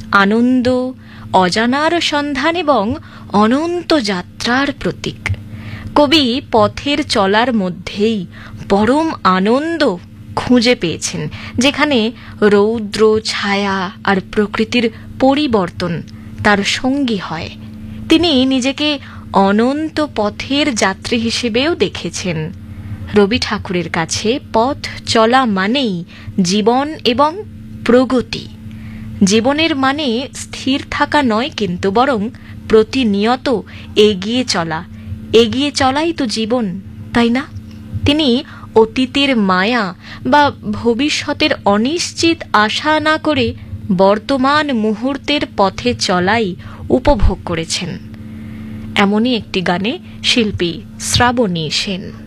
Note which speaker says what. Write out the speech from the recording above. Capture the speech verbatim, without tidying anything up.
Speaker 1: আনন্দ, অজানার সন্ধান এবং অনন্ত যাত্রার প্রতীক। কবি পথের চলার মধ্যেই পরম আনন্দ খুঁজে পেয়েছেন, যেখানে রৌদ্র, ছায়া আর প্রকৃতির পরিবর্তন তার সঙ্গী হয়। তিনি নিজেকে অনন্ত পথের যাত্রী হিসেবেও দেখেছেন। রবি ঠাকুরের কাছে পথ চলা মানেই জীবন এবং প্রগতি। জীবনের মানে স্থির থাকা নয়, কিন্তু বরং প্রতিনিয়ত এগিয়ে চলা। এগিয়ে চলাই তো জীবন, তাই না? তিনি অতীতের মায়া বা ভবিষ্যতের অনিশ্চিত আশা না করে বর্তমান মুহূর্তের পথে চলাই উপভোগ করেছেন। এমনই একটি গানে শিল্পী শ্রাবণী সেন।